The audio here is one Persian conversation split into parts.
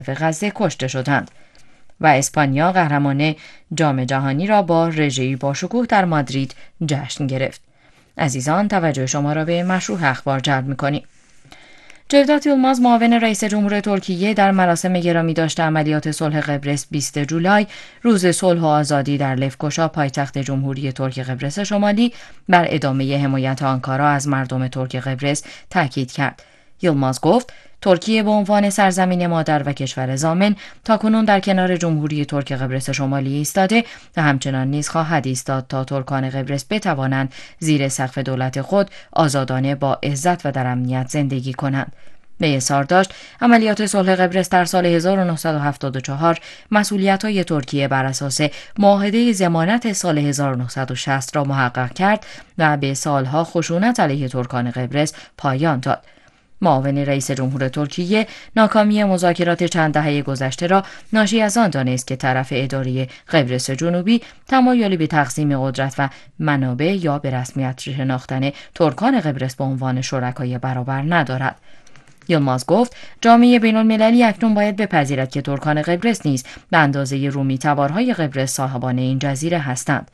غزه کشته شدند و اسپانیا قهرمان جام جهانی را با رژه‌ای باشکوه در مادرید جشن گرفت. عزیزان، توجه شما را به مشروع اخبار جلب می‌کنیم. جودات یلماز، معاون رئیس جمهور ترکیه، در مراسم گرامی داشته عملیات صلح قبرس 20 جولای، روز صلح و آزادی در لفکوشا، پایتخت جمهوری ترک قبرس شمالی، بر ادامه حمایت آنکارا از مردم ترک قبرس تاکید کرد. یلماز گفت ترکیه به عنوان سرزمین مادر و کشور ضامن تاکنون در کنار جمهوری ترک قبرس شمالی ایستاده و همچنان نیز خواهد ایستاد تا ترکان قبرس بتوانند زیر سقف دولت خود آزادانه با عزت و در امنیت زندگی کنند. به اظهار داشت عملیات صلح قبرس در سال 1974 مسئولیت‌های ترکیه بر اساس معاهده ضمانت سال 1960 را محقق کرد و به سالها خشونت علیه ترکان قبرس پایان داد. معاون رئیس جمهور ترکیه ناکامی مذاکرات چند دهه گذشته را ناشی از آن دانست که طرف اداره قبرس جنوبی تمایلی به تقسیم قدرت و منابع یا به رسمیت شناختن ترکان قبرس به عنوان شرکای برابر ندارد. یلماز گفت جامعه بین‌المللی اکنون باید بپذیرد که ترکان قبرس نیز به اندازه رومی تبارهای قبرس صاحبان این جزیره هستند.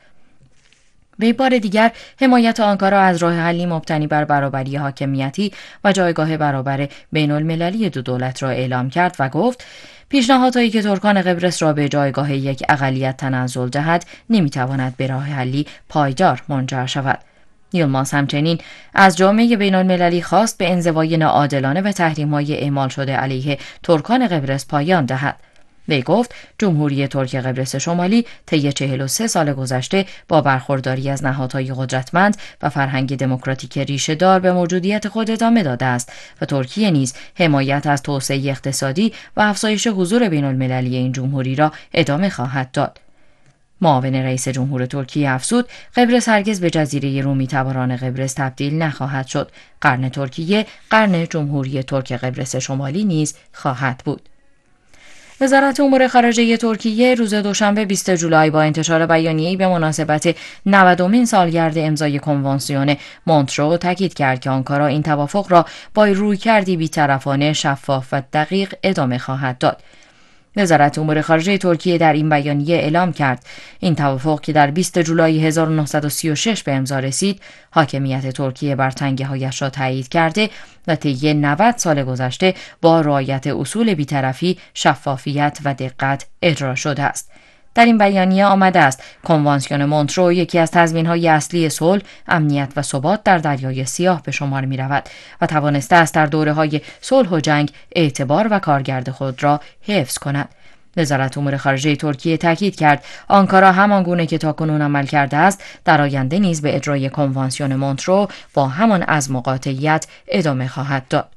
به بار دیگر حمایت آنکارا از راه حلی مبتنی بر برابری حاکمیتی و جایگاه برابر بین‌المللی دو دولت را اعلام کرد و گفت پیشنهادهایی که ترکان قبرس را به جایگاه یک اقلیت تنزل دهد نمیتواند به راه حلی پایدار منجر شود. یلماز همچنین از جامعه بین‌المللی خواست به انزوای ناعادلانه و تحریم‌های اعمال شده علیه ترکان قبرس پایان دهد. وی گفت جمهوری ترک قبرس شمالی طی 43 سال گذشته با برخورداری از نهادهای قدرتمند و فرهنگ دموکراتیک ریشه‌دار به موجودیت خود ادامه داده است و ترکیه نیز حمایت از توسعه اقتصادی و افزایش حضور بین‌المللی این جمهوری را ادامه خواهد داد. معاون رئیس جمهور ترکیه افزود قبرس هرگز به جزیره رومی تباران قبرس تبدیل نخواهد شد. قرن ترکیه قرن جمهوری ترک قبرس شمالی نیز خواهد بود. وزارت امور خارجه ترکیه روز دوشنبه 20 جولای با انتشار بیانیه‌ای به مناسبت 90مین سالگرد امضای کنوانسیون مونترو تاکید کرد که آنکارا این توافق را با رویکردی بی‌طرفانه، شفاف و دقیق ادامه خواهد داد. وزارت امور خارجه ترکیه در این بیانیه اعلام کرد این توافق که در 20 جولای 1936 به امضا رسید، حاکمیت ترکیه بر تنگه‌هایش را تایید کرده و طی 90 سال گذشته با رعایت اصول بی‌طرفی، شفافیت و دقت اجرا شده است. در این بیانیه آمده است کنوانسیون مونترو یکی از تضمین‌های اصلی صلح، امنیت و ثبات در دریای سیاه به شمار می‌رود و توانسته است در دوره‌های صلح و جنگ اعتبار و کارکرد خود را حفظ کند. وزارت امور خارجه ترکیه تاکید کرد آنکارا همانگونه که تاکنون عمل کرده است در آینده نیز به اجرای کنوانسیون مونترو با همان عزم و قاطعیت ادامه خواهد داد.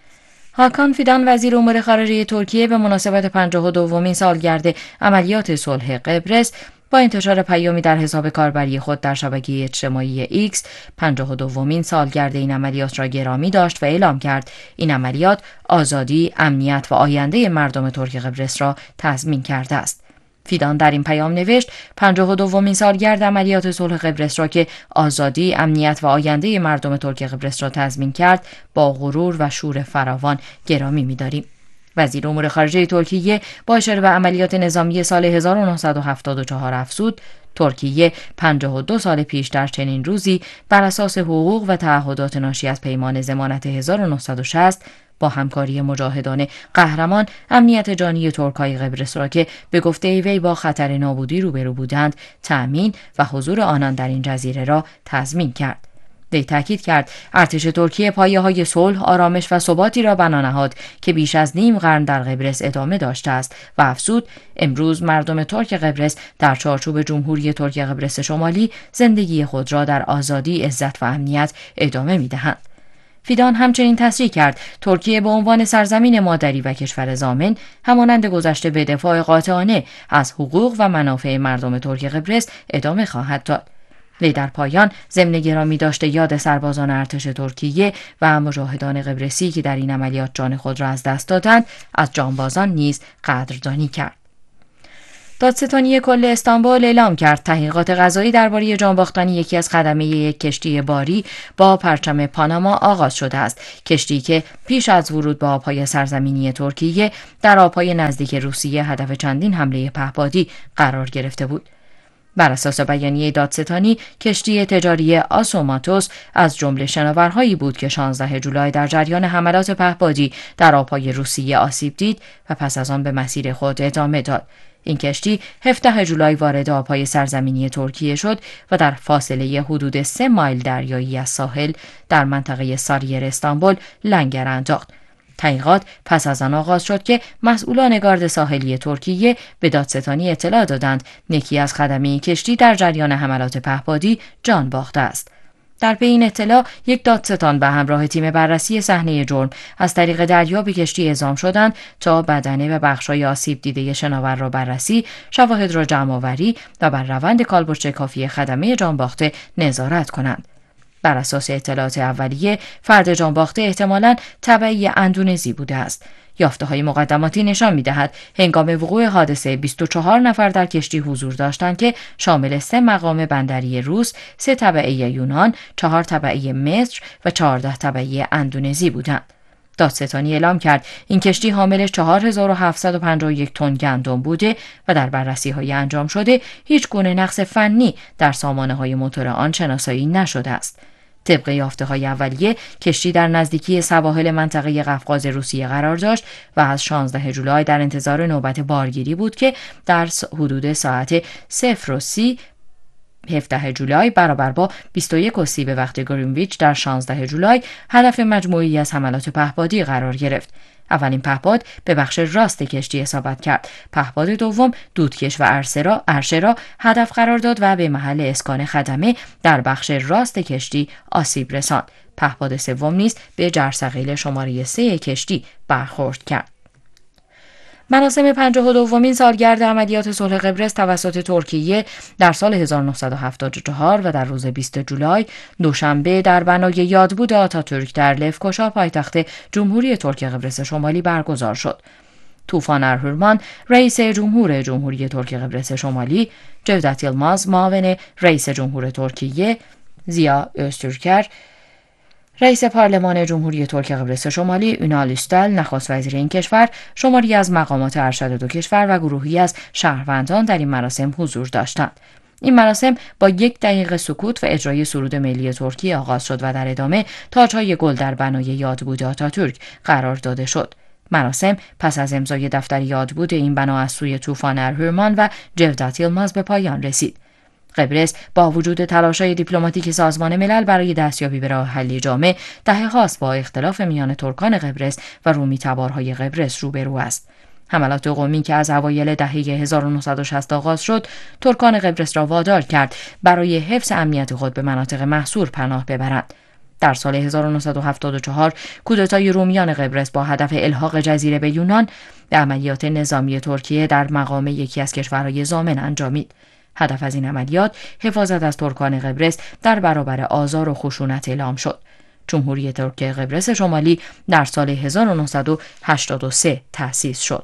هاکان فیدان وزیر امور خارجه ترکیه به مناسبت 52مین سالگرد عملیات صلح قبرس با انتشار پیامی در حساب کاربری خود در شبکه اجتماعی ایکس 52مین سالگرد این عملیات را گرامی داشت و اعلام کرد این عملیات آزادی، امنیت و آینده مردم ترک قبرس را تضمین کرده است. فیدان در این پیام نوشت 52مین سالگرد عملیات صلح قبرس را که آزادی، امنیت و آینده مردم ترک قبرس را تضمین کرد با غرور و شور فراوان گرامی می‌داریم. وزیر امور خارجه ترکیه با اشاره به عملیات نظامی سال 1974 افزود ترکیه 52 سال پیش در چنین روزی بر اساس حقوق و تعهدات ناشی از پیمان ضمانت 1960 با همکاری مجاهدان قهرمان امنیت جانی ترکای قبرس را که به گفته وی با خطر نابودی روبرو بودند تأمین و حضور آنان در این جزیره را تضمین کرد. وی تاکید کرد ارتش ترکیه پایه‌های صلح، آرامش و ثباتی را بنا نهاد که بیش از نیم قرن در قبرس ادامه داشته است و افزود امروز مردم ترک قبرس در چارچوب جمهوری ترک قبرس شمالی زندگی خود را در آزادی، عزت و امنیت ادامه می‌دهند. فیدان همچنین تصریح کرد ترکیه به عنوان سرزمین مادری و کشور ضامن همانند گذشته به دفاع قاطعانه از حقوق و منافع مردم ترک قبرس ادامه خواهد داد. وی در پایان ضمن گرامی داشته یاد سربازان ارتش ترکیه و مجاهدان قبرسی که در این عملیات جان خود را از دست دادند از جانبازان نیز قدردانی کرد. دادستانی کل استانبول اعلام کرد تحقیقات قضایی درباره جانباختن یکی از خدمه یک کشتی باری با پرچم پاناما آغاز شده است. کشتی که پیش از ورود به آبهای سرزمینی ترکیه در آبهای نزدیک روسیه هدف چندین حمله پهپادی قرار گرفته بود. بر اساس بیانیه دادستانی، کشتی تجاری آسوماتوس از جمله شناورهایی بود که 16 جولای در جریان حملات پهپادی در آبهای روسیه آسیب دید و پس از آن به مسیر خود ادامه داد. این کشتی 17 جولای وارد آبهای سرزمینی ترکیه شد و در فاصله حدود 3 مایل دریایی از ساحل در منطقه ساریر استانبول لنگر انداخت. تحقیقات پس از آن آغاز شد که مسئولان گارد ساحلی ترکیه به دادستانی اطلاع دادند یکی از خدمه کشتی در جریان حملات پهپادی جان باخته است. در پی این اطلاع یک دادستان به همراه تیم بررسی صحنه جرم از طریق دریا به کشتی اعزام شدند تا بدنه و بخش‌های آسیب دیده شناور را بررسی، شواهد را جمع‌آوری و بر روند کالبد کافی خدمه جان باخته نظارت کنند. بر اساس اطلاعات اولیه، فرد جانباخته احتمالاً تبعی اندونزی بوده است. یافته‌های مقدماتی نشان می‌دهد هنگام وقوع حادثه 24 نفر در کشتی حضور داشتند که شامل 3 مقام بندری روس، 3 تبعی یونان، 4 تبعی مصر و 14 تبعی اندونزی بودند. دادستانی اعلام کرد این کشتی حامل 4751 تن گندم بوده و در بررسی‌های انجام شده هیچ گونه نقص فنی در سامانه‌های موتور آن شناسایی نشده است. طبق یافته‌های اولیه، کشتی در نزدیکی سواحل منطقه قفقاز روسیه قرار داشت و از 16 جولای در انتظار نوبت بارگیری بود که در حدود ساعت 0:30 17 جولای برابر با 21:30 به وقت گرینویچ در 16 جولای هدف مجموعی از حملات پهپادی قرار گرفت. اولین پهپاد به بخش راست کشتی اصابت کرد. پهپاد دوم دودکش و عرشه را هدف قرار داد و به محل اسکان خدمه در بخش راست کشتی آسیب رساند. پهپاد سوم نیز به جرثقیل شماره 3 کشتی برخورد کرد. مراسم 52مین سالگرد عملیات صلح قبرس توسط ترکیه در سال 1974 و در روز 20 جولای دوشنبه در بنای یادبود آتاتورک در لفکوشا پایتخت جمهوری ترک قبرس شمالی برگزار شد. توفان ارهورمان رئیس جمهوری ترک قبرس شمالی، جevdet Yılmaz معاون رئیس جمهور ترکیه، زیا öztürker رئیس پارلمان جمهوری ترک قبرس شمالی، اونال استال نخست وزیر این کشور، شماری از مقامات ارشد دو کشور و گروهی از شهروندان در این مراسم حضور داشتند. این مراسم با 1 دقیقه سکوت و اجرای سرود ملی ترکیه آغاز شد و در ادامه تاج‌های گل در بنای یادبود آتاتورک قرار داده شد. مراسم پس از امضای دفتر یادبود این بنا از سوی طوفان ارهورمان و جevdet Yılmaz به پایان رسید. قبرس با وجود تلاش‌های دیپلماتیک سازمان ملل برای دستیابی به راه حلی جامع، دهه‌هاست با اختلاف میان ترکان قبرس و رومی تبارهای قبرس روبرو است. حملات قومی که از اوایل دهه 1960 آغاز شد، ترکان قبرس را وادار کرد برای حفظ امنیت خود به مناطق محصور پناه ببرند. در سال 1974 کودتای رومیان قبرس با هدف الحاق جزیره به یونان به عملیات نظامی ترکیه در مقام یکی از کشورهای ضامن انجامید. هدف از این عملیات حفاظت از ترکان قبرس در برابر آزار و خشونت اعلام شد. جمهوری ترک قبرس شمالی در سال 1983 تأسیس شد.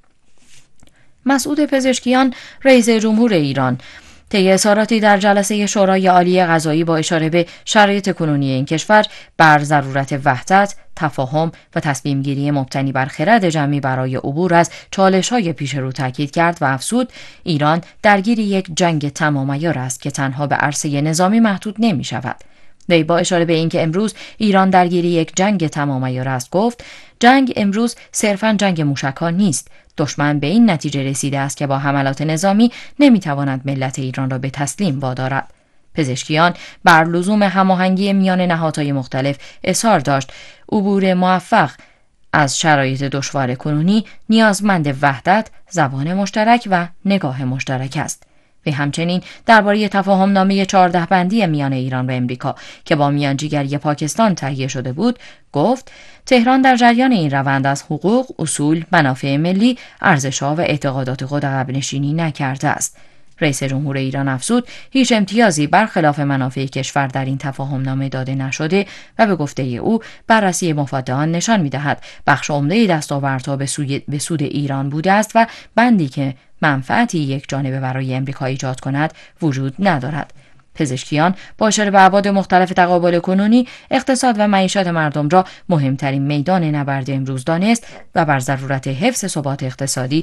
مسعود پزشکیان رئیس جمهور ایران طی اظهاراتی در جلسه شورای عالی قضایی با اشاره به شرایط کنونی این کشور بر ضرورت وحدت، تفاهم و تصمیم گیری مبتنی بر خرد جمعی برای عبور از چالش‌های پیش رو تاکید کرد و افزود ایران درگیر یک جنگ تمام عیار است که تنها به عرصه نظامی محدود نمی‌شود. وی با اشاره به اینکه امروز ایران درگیر یک جنگ تمام عیار است گفت جنگ امروز صرفاً جنگ موشک‌ها نیست. دشمن به این نتیجه رسیده است که با حملات نظامی نمی‌تواند ملت ایران را به تسلیم وادارد. پزشکیان بر لزوم هماهنگی میان نهادهای مختلف اصرار داشت. عبور موفق از شرایط دشوار کنونی نیازمند وحدت، زبان مشترک و نگاه مشترک است. و همچنین درباره تفاهم نامه 14 بندی میان ایران و امریکا که با میانجیگری پاکستان تهیه شده بود، گفت تهران در جریان این روند از حقوق، اصول، منافع ملی، ارزش‌ها و اعتقادات خود عقب نشینی نکرده است. رئیس جمهور ایران افزود هیچ امتیازی برخلاف منافع کشور در این تفاهم نامه داده نشده و به گفته او بررسی مفاد آن نشان می‌دهد بخش عمده دستاوردها به سود ایران بوده است و بندی که منفعتی یک جانبه برای امریکا ایجاد کند وجود ندارد. پزشکیان با اشاره به ابعاد مختلف تقابل کنونی اقتصاد و معیشت مردم را مهمترین میدان نبرد امروز دانست و بر ضرورت حفظ ثبات اقتصادی